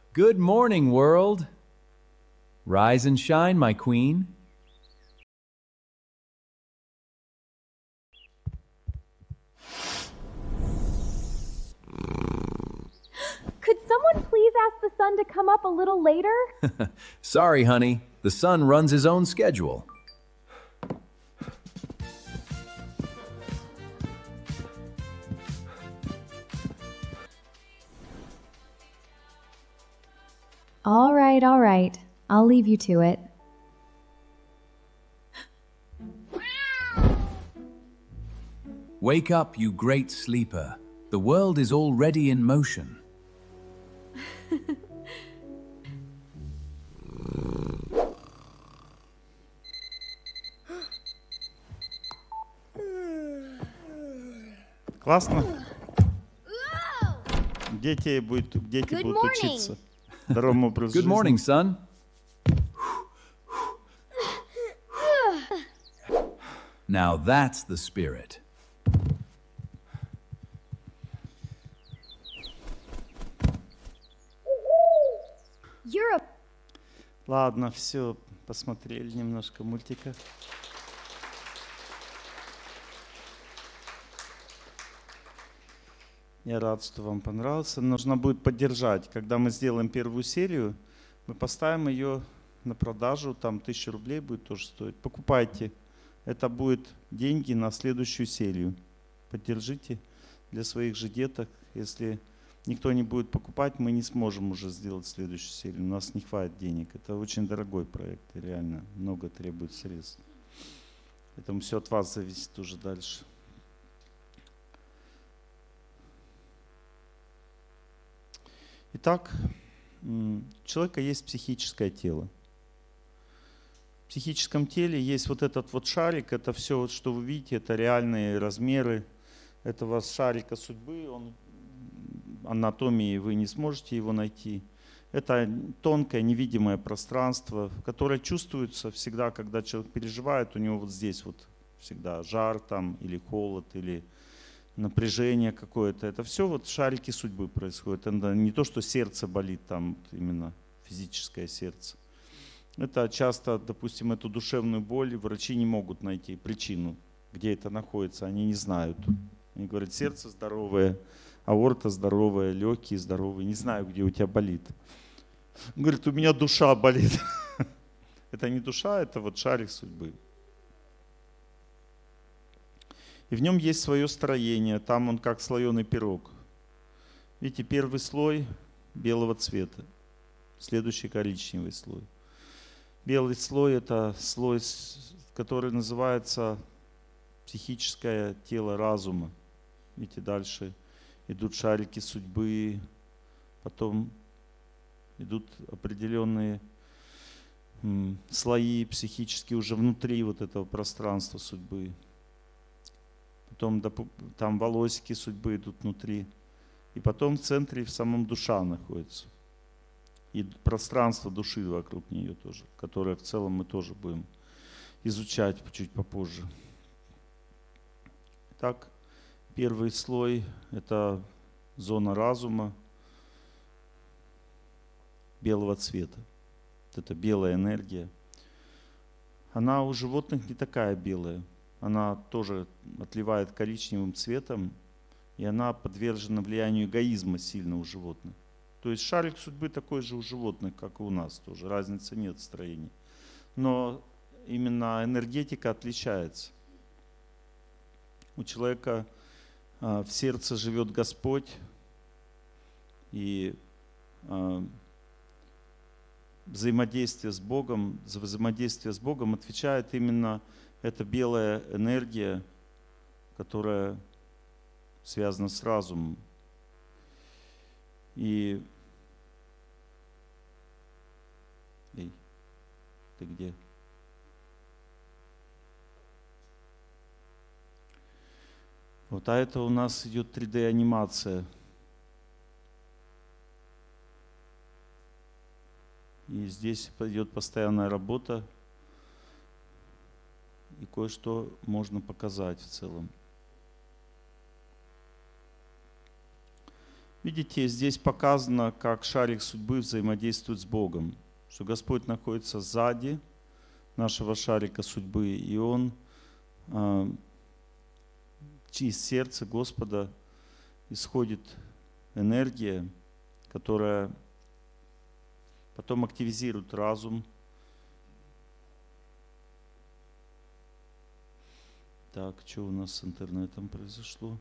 Good morning, world. Rise and shine, my queen. Could someone please ask the sun to come up a little later? Sorry, honey. The sun runs his own schedule. All right. I'll leave you to it. Wake up, you great sleeper. The world is already in motion. Классно? Дети будут учиться здоровому образу Good жизни. morning, son. Now that's the spirit. Ладно, все, посмотрели немножко мультика. Я рад, что вам понравился. Нужно будет поддержать. Когда мы сделаем первую серию, мы поставим ее на продажу, там 1000 рублей будет тоже стоить. Покупайте. Это будет деньги на следующую серию. Поддержите для своих же деток. Если никто не будет покупать, мы не сможем уже сделать следующую серию. У нас не хватит денег. Это очень дорогой проект, и реально много требует средств. Поэтому все от вас зависит уже дальше. Итак, у человека есть психическое тело. В психическом теле есть вот этот вот шарик, это все, вот, что вы видите, это реальные размеры этого шарика судьбы. Анатомии вы не сможете его найти. Это тонкое невидимое пространство, которое чувствуется всегда, когда человек переживает, у него вот здесь вот всегда жар там, или холод, или напряжение какое-то. Это все вот шарики судьбы происходит. Это не то, что сердце болит, там именно физическое сердце. Это часто, допустим, эту душевную боль врачи не могут найти причину, где это находится, они не знают. Они говорят, сердце здоровое, аорта здоровая, легкие здоровые, не знаю, где у тебя болит. Он говорит, у меня душа болит. Это не душа, это вот шарик судьбы. И в нем есть свое строение, там он как слоеный пирог. Видите, первый слой белого цвета, следующий коричневый слой. Белый слой – это слой, который называется психическое тело разума. Видите, дальше идут шарики судьбы, потом идут определенные слои психические уже внутри вот этого пространства судьбы. Потом там волосики судьбы идут внутри. И потом в центре в самом душа находится. И пространство души вокруг нее тоже, которое в целом мы тоже будем изучать чуть попозже. Итак, первый слой – это зона разума белого цвета. Это белая энергия. Она у животных не такая белая. Она тоже отливает коричневым цветом, и она подвержена влиянию эгоизма сильно у животных. То есть шарик судьбы такой же у животных, как и у нас тоже. Разницы нет в строении. Но именно энергетика отличается. У человека в сердце живет Господь, и за взаимодействие с Богом отвечает именно эта белая энергия, которая связана с разумом. И эй, ты где? Вот, а это у нас идет 3D-анимация. И здесь идет постоянная работа. И кое-что можно показать в целом. Видите, здесь показано, как шарик судьбы взаимодействует с Богом. Что Господь находится сзади нашего шарика судьбы, и Он из сердца Господа исходит энергия, которая потом активизирует разум. Так, что у нас с интернетом произошло?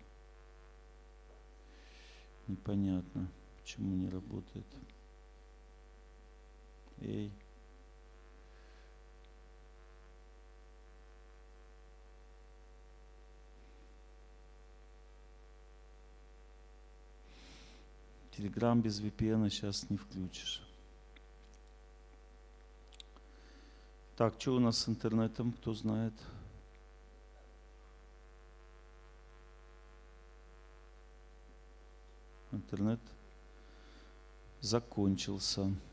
Непонятно, почему не работает. Эй. Телеграм без VPN сейчас не включишь. Так, что у нас с интернетом, кто знает? Интернет закончился.